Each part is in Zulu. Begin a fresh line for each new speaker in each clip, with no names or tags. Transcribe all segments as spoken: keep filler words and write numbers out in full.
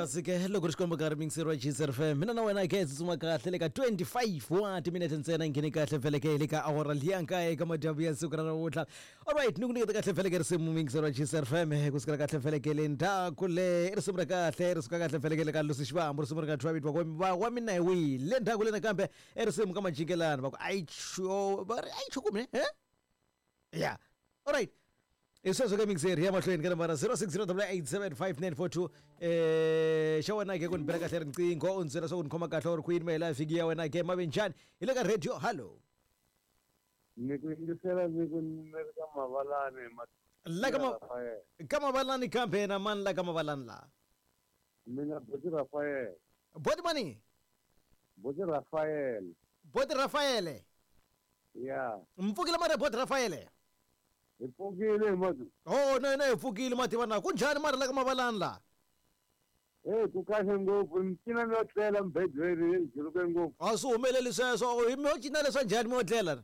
kasi ke loko ri xikomba ka ri mingiseriwa Jizz F M mina na wena ke tsutsuma kahle le ka twenty-five wa timinete ntsena ngene kahle vele ke le ka awara liyanka eka madabu ya siku ra namuntlha. Alright ni ku nyiketa kahle vele ke risimu mingiseriwa Jizz F M ku sukela kahle vele ke le ndhaku le risimu ra kahle ri suka kahle vele ke le ka Lucy Xivambu risimu ra ka Twabit wa wa mina hi wi le ndhaku le nakambe risimu ka majingelani va ku ai cho va ri ai chukume eh yeah. Alright, isweswo ke mixer ya mahlweni ka nambara zero six zero eight seven five nine four two eh xa wena ke kunibela kahle riqingho unzela so unikhoma kahle or queen my life ya wena ke mabe njani ile ka radio. Hello,
nikungisela nikuneka mavalane
la kama kama balani campaign man la kama balani la
mina Boti Rafael
Boti mani
Boti Rafael
Boti Rafael
yeah
mfukile mara Boti Rafael
ipokile madu.
Oh no no ipokile mati bana kunjani mara la kama balani la
eh kukahle ngopfu mtina no tlela mbedweni jiruke ngopfu
asuhumeleli sweswo imojina leswa njani modlela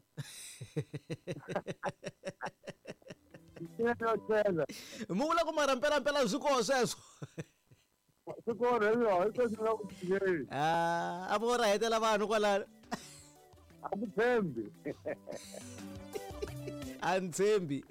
mtina no tlela
mula ku mara mpela mpela swiko sweswo
sikona yo ito sila kujeni
ah abora hetela vanhu kwala
abutsembi
antsembi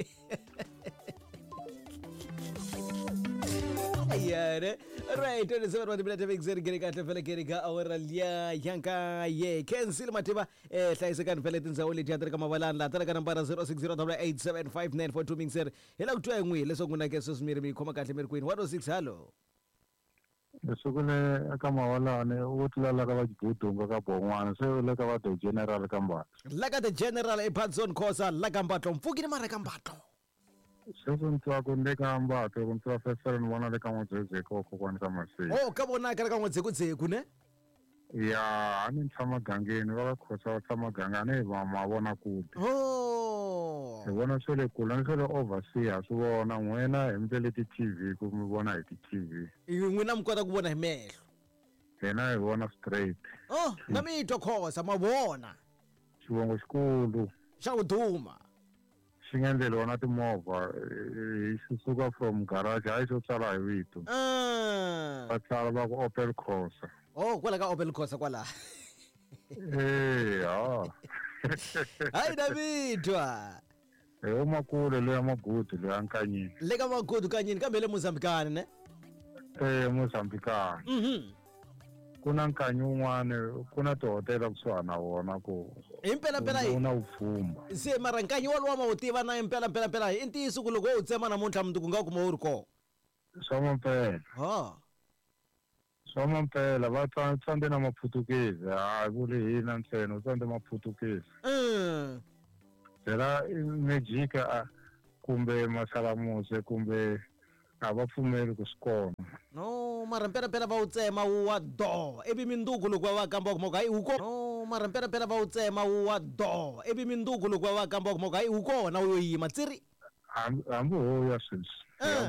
ayare right twenty-seven wa timinete vexeri gere kahle vele gere ka awara liya yanka ye cancel matiba eh hlayisekani vele tindzawu leti ya tiri ka mavalani la tala ka nambara zero six zero eight seven five nine four two mixer hela kutwa yin'we leswaku na ke sweswi mi khoma kahle mi ri kwini one oh six. Hello,
sukule eka mawalane u tlala ka vajibudunga ka bon'wana se u le ka va the general ka Mbatlo
la ka the general e Patson Khosa la ka Mbatlo mfukini mara ka Mbatlo
sweswi ntwa ku le ka Mbatlo ku ntwa fesere ni vona le ka N'wadzedze ko kokwani ka Maseko.
Oh ka vona ka le ka N'wadzedze ne
ya a ni tshama gangeni va ka Khosa va tshama gangani va mavona kude.
Oh
ni vona swi le kule ni swi le overseas swi vona n'wina hi mbele ti T V ku mi vona hi ti T V
n'wina mi kota ku vona hi mehlo
hina hi vona straight.
oh na mi twa Khosa ma vona
xivongo xikulu
xa ku duma
xi nga endleliwa na timovha hi suka from garage hayi xo tsala hi vito
ah
va tsala va ku Opel Khosa.
oh kwala ka Opel Khosa kwala
eh ha
hayi Davidwa
e umakule le amagudu le ankanyini
le ka magudu kanyini kambe le Mozambicane ne
eh Mozambicane.
mhm
kuna nkanyi un'wana kuna tihotela kusuhana na wona ku
impela mpela
una ufumba
se mara nkanyi wa ma utiva na impela mpela mpela i ntiyiso ku loko u tsema namuntlha mntu ku nga kuma u ri ko
swa mampela
ha
swa mampela va tsande na maphutukezi a vuli hina ntsena tsande maphutukezi
mm
phela magic kumbe masalamuse kumbe a va pfumeli ku swikona
no mara mpela mpela va u tsema wa do ebi minduku loko va kamba ku hayi u ko no mara mpela mpela va u tsema wa do ebi minduku loko va kamba ku hayi u kona u yo yima tsiri
hambi ho ya sweswi